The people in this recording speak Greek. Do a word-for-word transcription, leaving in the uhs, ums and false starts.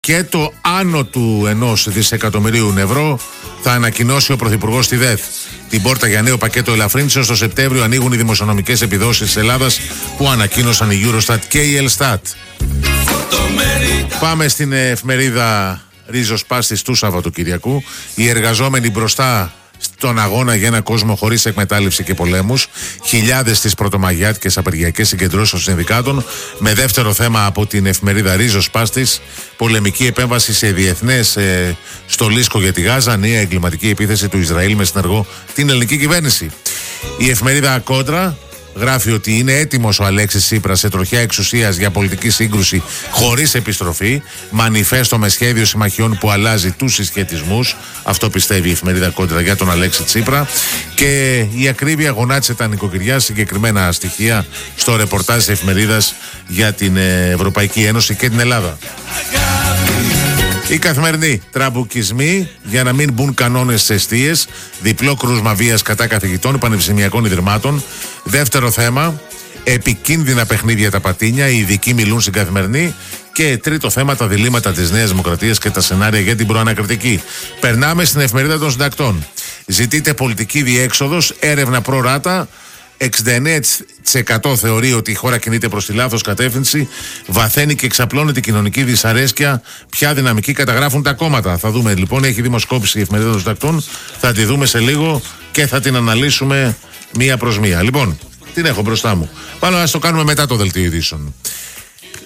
Και το άνω του ενός δισεκατομμυρίου ευρώ θα ανακοινώσει ο Πρωθυπουργός στη ΔΕΘ. Την πόρτα για νέο πακέτο ελαφρύνσεως το Σεπτέμβριο ανοίγουν οι δημοσιονομικές επιδόσεις της Ελλάδας που ανακοίνωσαν η Eurostat και η Ελστάτ. Πάμε στην εφημερίδα Ρίζος Πάστης του Σαββατοκυριακού. Οι εργαζόμενοι μπροστά στον αγώνα για ένα κόσμο χωρίς εκμετάλλευση και πολέμους. Χιλιάδες στις πρωτομαγιάτικες απεργιακές συγκεντρώσεις των συνδικάτων. Με δεύτερο θέμα από την εφημερίδα Ρίζος Πάστης, πολεμική επέμβαση σε διεθνές ε, στολίσκο για τη Γάζα. Νέα εγκληματική επίθεση του Ισραήλ με συνεργό την ελληνική κυβέρνηση. Η εφημερίδα Κόντρα γράφει ότι είναι έτοιμος ο Αλέξης Τσίπρας σε τροχιά εξουσίας για πολιτική σύγκρουση χωρίς επιστροφή. Μανιφέστο με σχέδιο συμμαχιών που αλλάζει τους συσχετισμούς. Αυτό πιστεύει η εφημερίδα Κόντρα για τον Αλέξη Τσίπρα. Και η ακρίβεια γονάτισε τα νοικοκυριά. Συγκεκριμένα στοιχεία στο ρεπορτάζ της εφημερίδας για την Ευρωπαϊκή Ένωση και την Ελλάδα. Η Καθημερινή, τραμπουκισμοί για να μην μπουν κανόνες στις εστίες. Διπλό κρούσμα βίας κατά καθηγητών πανεπιστημιακών ιδρυμάτων. Δεύτερο θέμα, επικίνδυνα παιχνίδια τα πατίνια. Οι ειδικοί μιλούν στην Καθημερινή. Και τρίτο θέμα, τα διλήμματα της Νέας Δημοκρατίας και τα σενάρια για την προανακριτική. Περνάμε στην εφημερίδα των συντακτών. Ζητείται πολιτική διέξοδος, έρευνα προράτα. εξήντα εννέα τοις εκατό θεωρεί ότι η χώρα κινείται προς τη λάθος κατεύθυνση. Βαθαίνει και εξαπλώνεται η κοινωνική δυσαρέσκεια. Ποια δυναμική καταγράφουν τα κόμματα. Θα δούμε λοιπόν, έχει δημοσκόπηση η εφημερίδα των συντακτών. Θα τη δούμε σε λίγο και θα την αναλύσουμε μία προς μία. Λοιπόν, την έχω μπροστά μου. Πάνω να το κάνουμε μετά το δελτίο ειδήσεων.